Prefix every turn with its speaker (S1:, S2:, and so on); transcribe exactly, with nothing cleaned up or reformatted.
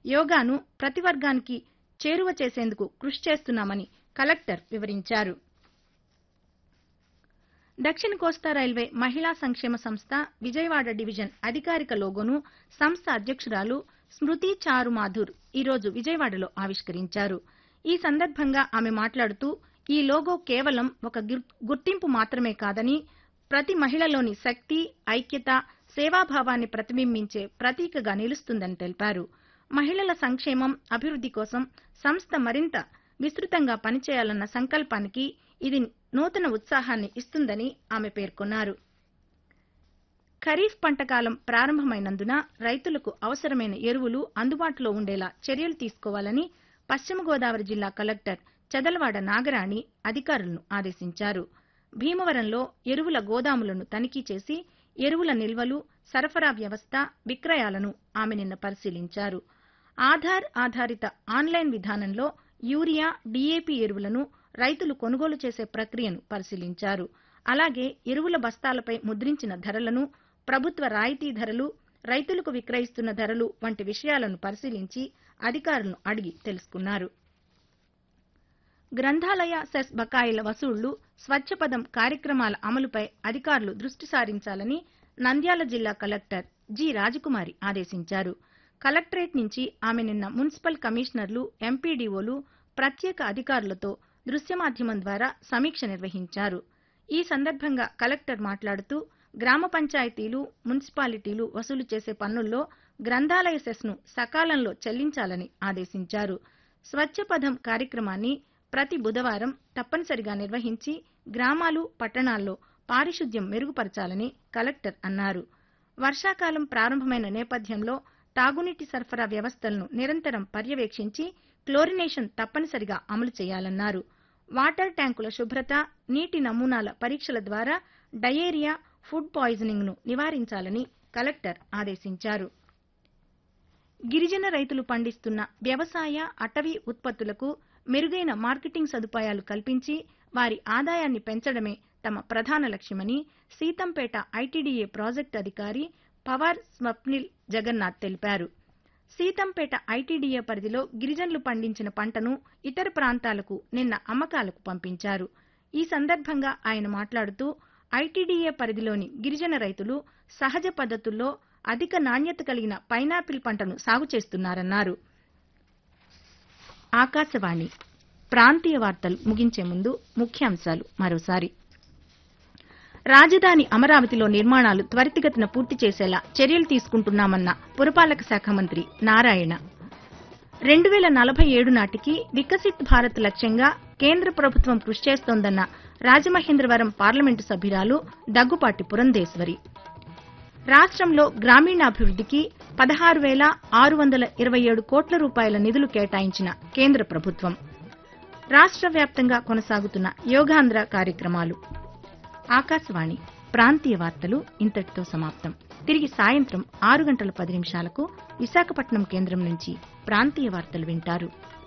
S1: యోగాను ప్రతి వర్గానికి చేరువ చేసేందుకు కృషి చేస్తున్నామని కలెక్టర్ వివరించారు. దక్షిణ కోస్తా రైల్వే మహిళా సంక్షేమ సంస్థ విజయవాడ డివిజన్ అధికారిక లోగోను సంస్థ అధ్యక్షురాలు స్మృతి చారు మాథుర్ ఈరోజు విజయవాడలో ఆవిష్కరించారు. ఈ సందర్భంగా ఆమె మాట్లాడుతూ ఈ లోగో కేవలం ఒక గుర్తింపు మాత్రమే కాదని ప్రతి మహిళలోని శక్తి, ఐక్యత, సేవాభావాన్ని ప్రతిబింబించే ప్రతీకగా నిలుస్తుందని తెలిపారు. మహిళల సంక్షేమం, అభివృద్ధి కోసం సంస్థ మరింత విస్తృతంగా పనిచేయాలన్న సంకల్పానికి ఇది నూతన ఉత్సాహాన్ని ఇస్తుందని ఆమె పేర్కొన్నారు. ఖరీఫ్ పంటకాలం ప్రారంభమైనందున రైతులకు అవసరమైన ఎరువులు అందుబాటులో ఉండేలా చర్యలు తీసుకోవాలని పశ్చిమ గోదావరి జిల్లా కలెక్టర్ చదలవాడ నాగరాణి అధికారులను ఆదేశించారు. భీమవరంలో ఎరువుల గోదాములను తనిఖీ చేసి ఎరువుల నిల్వలు, సరఫరా వ్యవస్థ, విక్రయాలను ఆమె నిన్న పరిశీలించారు. ఆధార్ ఆధారిత ఆన్లైన్ విధానంలో యూరియా, డీఏపీ ఎరువులను రైతులు కొనుగోలు చేసే ప్రక్రియను పరిశీలించారు. అలాగే ఎరువుల బస్తాలపై ముద్రించిన ధరలను, ప్రభుత్వ రాయితీ ధరలు, రైతులకు విక్రయిస్తున్న ధరలు వంటి విషయాలను పరిశీలించి అధికారులను అడిగి తెలుసుకున్నారు. గ్రంథాలయ సెస్ బకాయిల వసూళ్లు, స్వచ్ఛపదం కార్యక్రమాల అమలుపై అధికారులు దృష్టి సారించాలని నంద్యాల జిల్లా కలెక్టర్ జి రాజకుమారి ఆదేశించారు. కలెక్టరేట్ నుంచి ఆమె నిన్న మున్సిపల్ కమిషనర్లు, ఎంపీడీఓలు, ప్రత్యేక అధికారులతో దృశ్య మాధ్యమం ద్వారా సమీక్ష నిర్వహించారు. ఈ సందర్భంగా కలెక్టర్ మాట్లాడుతూ గ్రామ పంచాయతీలు, మున్సిపాలిటీలు వసూలు చేసే పన్నుల్లో గ్రంథాలయ సెస్ను సకాలంలో చెల్లించాలని ఆదేశించారు. స్వచ్ఛపథం కార్యక్రమాన్ని ప్రతి బుధవారం తప్పనిసరిగా నిర్వహించి గ్రామాలు, పట్టణాల్లో పారిశుద్ధ్యం మెరుగుపరచాలని కలెక్టర్ అన్నారు. వర్షాకాలం ప్రారంభమైన నేపథ్యంలో తాగునీటి సరఫరా వ్యవస్థలను నిరంతరం పర్యవేక్షించి క్లోరినేషన్ తప్పనిసరిగా అమలు చేయాలన్నారు. వాటర్ ట్యాంకుల శుభ్రత, నీటి నమూనాల పరీక్షల ద్వారా డయేరియా, ఫుడ్ పాయిజనింగ్ ను నివారించాలని కలెక్టర్ ఆదేశించారు. గిరిజన రైతులు పండిస్తున్న వ్యవసాయ, అటవీ ఉత్పత్తులకు మెరుగైన మార్కెటింగ్ సదుపాయాలు కల్పించి వారి ఆదాయాన్ని పెంచడమే తమ ప్రధాన లక్ష్యమని సీతంపేట ఐటీడీఏ ప్రాజెక్టు అధికారి పవార్ స్వప్నిల్ జగన్నాథ్ తెలిపారు. సీతంపేట ఐటీడీఏ పరిధిలో గిరిజనులు పండించిన పంటను ఇతర ప్రాంతాలకు నిన్న అమ్మకాలకు పంపించారు. ఈ సందర్భంగా ఆయన మాట్లాడుతూ ఐటీడీఏ పరిధిలోని గిరిజన రైతులు సహజ పద్ధతుల్లో అధిక నాణ్యత కలిగిన పైనాపిల్ పంటను సాగు చేస్తున్నారన్నారు. ఆకాశవాణి ప్రాంతీయ వార్తలు ముగించే ముందు ముఖ్యాంశాలు మరోసారి. రాజధాని అమరావతిలో నిర్మాణాలు త్వరితగతిన పూర్తి చేసేలా చర్యలు తీసుకుంటున్నామన్న పురపాలక శాఖ మంత్రి నారాయణ. రెండు వేల నలభై ఏడు నాటికి వికసిత్ భారత్ లక్ష్యంగా కేంద్ర ప్రభుత్వం కృషి చేస్తోందన్న రాజమహేంద్రవరం పార్లమెంటు సభ్యురాలు దగ్గుపాటి పురంధేశ్వరి. రాష్ట్రంలో గ్రామీణాభివృద్ధికి పదహారు వేల ఆరు వందల ఇరవై ఏడు కోట్ల రూపాయల నిధులు కేటాయించిన కేంద్ర ప్రభుత్వం. రాష్ట్ర వ్యాప్తంగా కొనసాగుతున్న యోగాంధ్ర కార్యక్రమాలు. ఆకాశవాణి ప్రాంతీయ వార్తలు ఇంతటితో సమాప్తం. తిరిగి సాయంత్రం ఆరు గంటల పది నిమిషాలకు విశాఖపట్నం కేంద్రం నుంచి ప్రాంతీయ వార్తలు వింటారు.